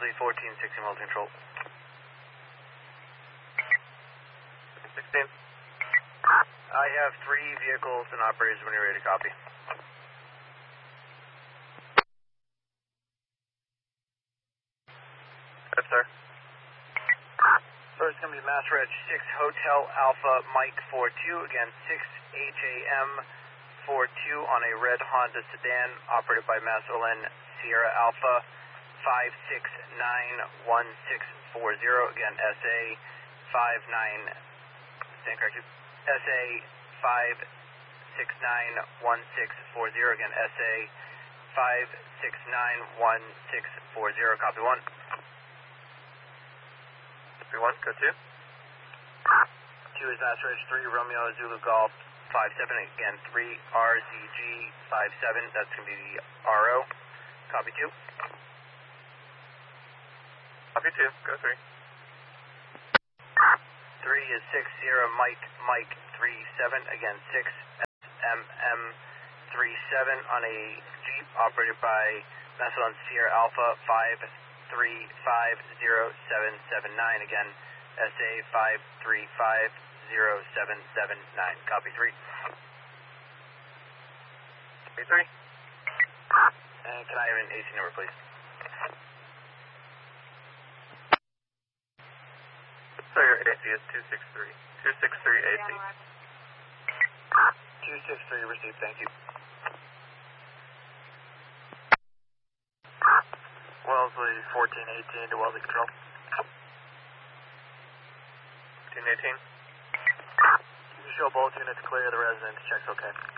Wellesley 1460 Wellesley Control. 16. I have 3 vehicles and operators when you're ready to copy. Yes, sir. First going to be Mass Reg 6 Hotel Alpha Mike 42, again 6 HAM 42 on a red Honda sedan operated by Masterlin Sierra Alpha 5691640, again SA 59, stand corrected, SA 5691640, again SA 5691640, copy 1. Copy 1, go 2. 2 is Mass Reg 3 Romeo Zulu Golf 57, again 3 RZG 57, that's going to be the RO, copy 2. Copy 2, go 3. 3 is 6 Sierra Mike 37, again 6 SMM 37 on a Jeep operated by Masterlin Sierra Alpha 5350779, again SA 5350779, copy 3. Copy 3. And can I have an AC number, please? So your AC is 263. 263 AC. 263 received, thank you. Wellesley 1418 to Wellesley Control. 1418. You show both units clear, the residence checks okay.